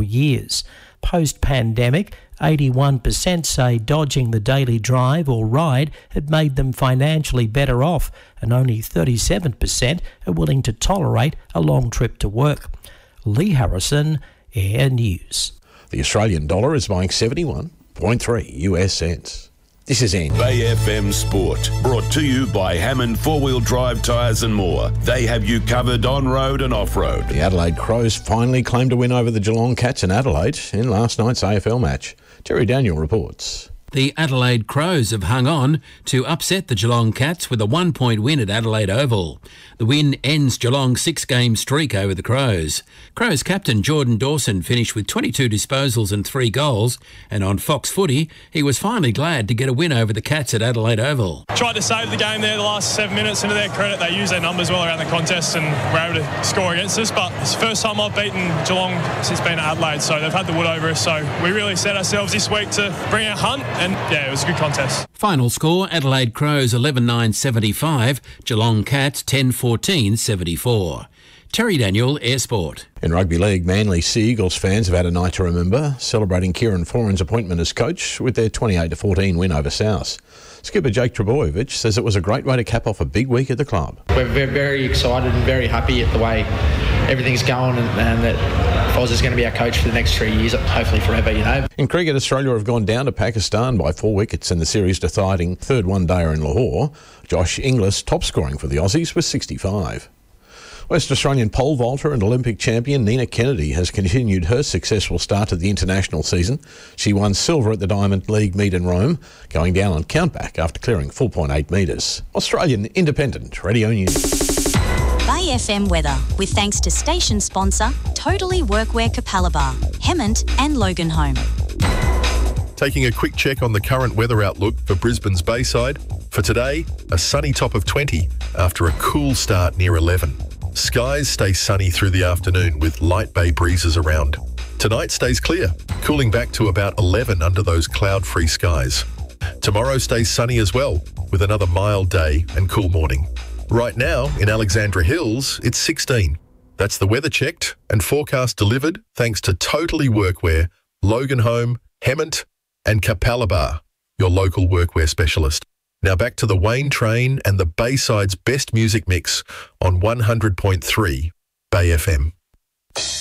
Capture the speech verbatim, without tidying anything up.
years. Post-pandemic, eighty-one percent say dodging the daily drive or ride had made them financially better off, and only thirty-seven percent are willing to tolerate a long trip to work. Lee Harrison, Air News. The Australian dollar is buying seventy-one point three U S cents. This is Andy. Bay F M Sport, brought to you by Hammond Four-Wheel Drive Tyres and More. They have you covered on-road and off-road. The Adelaide Crows finally claimed a win over the Geelong Cats in Adelaide in last night's A F L match. Terry Daniel reports. The Adelaide Crows have hung on to upset the Geelong Cats with a one-point win at Adelaide Oval. The win ends Geelong's six-game streak over the Crows. Crows captain Jordan Dawson finished with twenty-two disposals and three goals, and on Fox Footy, he was finally glad to get a win over the Cats at Adelaide Oval. Tried to save the game there the last seven minutes, and to their credit, they used their numbers well around the contest and were able to score against us. But it's the first time I've beaten Geelong since being at Adelaide, so they've had the wood over us. So we really set ourselves this week to bring our hunt. And yeah, it was a good contest. Final score, Adelaide Crows eleven nine seventy-five, Geelong Cats ten fourteen seventy-four. Terry Daniel, Air Sport. In rugby league, Manly Sea Eagles fans have had a night to remember, celebrating Kieran Foran's appointment as coach with their twenty-eight to fourteen win over South. Skipper Jake Trbojevic says it was a great way to cap off a big week at the club. We're very, very excited and very happy at the way everything's going, and, and that Foz is going to be our coach for the next three years, hopefully forever, you know. In cricket, Australia have gone down to Pakistan by four wickets in the series deciding third one-dayer in Lahore. Josh Inglis top scoring for the Aussies with sixty-five. West Australian pole vaulter and Olympic champion Nina Kennedy has continued her successful start to the international season. She won silver at the Diamond League meet in Rome, going down on countback after clearing four point eight metres. Australian Independent Radio News. Bay F M weather, with thanks to station sponsor Totally Workwear Capalaba, Hemmant and Loganholme. Taking a quick check on the current weather outlook for Brisbane's Bayside. For today, a sunny top of twenty after a cool start near eleven. Skies stay sunny through the afternoon with light bay breezes around. Tonight stays clear, cooling back to about eleven under those cloud-free skies. Tomorrow stays sunny as well, with another mild day and cool morning. Right now, in Alexandra Hills, it's sixteen. That's the weather checked and forecast delivered thanks to Totally Workwear, Loganholme, Hemmant and Capalaba, your local workwear specialist. Now back to the Wayne Train and the Bayside's best music mix on one hundred point three Bay F M.